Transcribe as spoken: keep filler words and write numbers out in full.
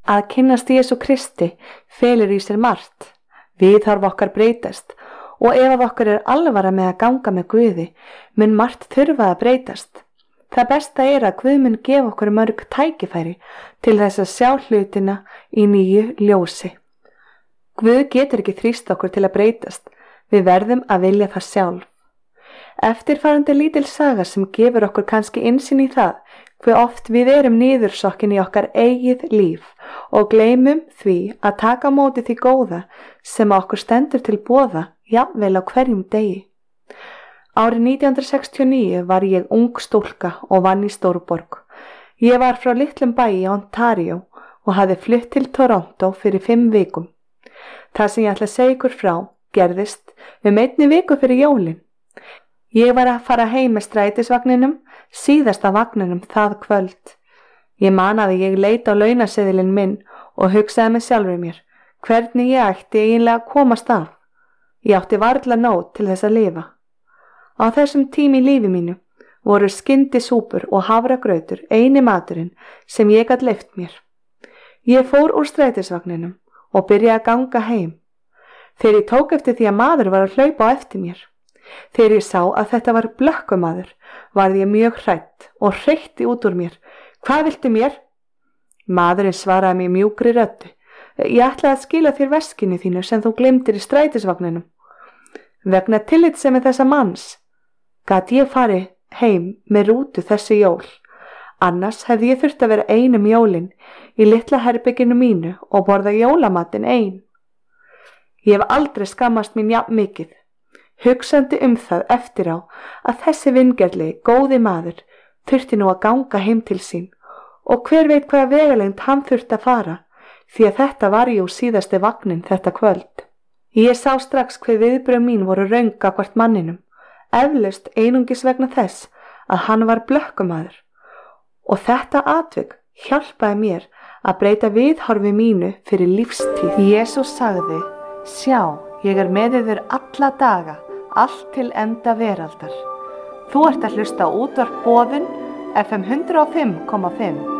Að kynnast Jesú Kristi felur í sér margt. Viðhorf okkar breytast og ef að okkur er alvara með að ganga með Guði, mun margt þurfa að breytast. Það besta er að Guð mun gefa okkur mörg tækifæri til þess að sjá hlutina í nýju ljósi. Guð getur ekki þrýst okkur til að breytast, við verðum að vilja það sjálf. Eftirfarandi lítil saga sem gefur okkur kannski innsýn í það hve oft við erum niðursokkin í okkar eigið líf og gleymum því að taka á móti því góða sem okkur stendur til boða, jafnvel á hverjum degi. Árið nítján hundruð sextíu og níu var ég ung stúlka og vann í stórborg. Ég var frá litlum bæ í Ontario og hafði flutt til Toronto fyrir fimm vikum. Það sem ég ætla að segja ykkur frá gerðist um einni viku fyrir jólin. Ég var að fara heim með strætisvagninum, síðasta vagninum það kvöld. Ég man að ég leit á launaseðilinn minn og hugsaði með sjálfur mér hvernig ég ætti eiginlega að komast af. Ég átti varla nóg til þess að lifa. Á þessum tími í lífi mínu voru skyndisúpur og hafragrautur eini maturinn sem ég gat leyft mér. Ég fór úr strætisvagninum og byrjaði að ganga heim. Þegar ég tók eftir því að maður var að hlaupa á eftir mér. Þegar ég sá að þetta var blökkumaður, varð ég mjög hrædd og hreytti út úr mér. Hvað viltu mér? Maðurinn svaraði mér mjúkri röddu. Ég ætlaði að skila þér veskinu þínu sem þú gleymdir í strætisvagninum. Vegna tillitssemi þessa manns gat ég farið heim með rútu þessi jól. Annars hefði ég þurft að vera ein um jólin í litla herberginu mínu og borða jólamatinn ein. Ég hef aldrei skammast mín jafn mikið, hugsandi um það eftir á að þessi vingjarnlegi, góði maður þurfti nú að ganga heim til sín og hver veit hvaða vegalengd hann þurfti að fara því að þetta var jú síðasti vagnin þetta kvöld. Ég sá strax hver viðbrögð mín voru röng gagnvart manninum, eflaust einungis vegna þess að hann var blökkumaður og þetta atvik hjálpaði mér að breyta viðhorfi mínu fyrir lífstíð. Jesús sagði, sjá, ég er með yður alla daga, allt til enda veraldar. Þú ert að hlusta á útvarp Boðun F M hundrað og fimm komma fimm.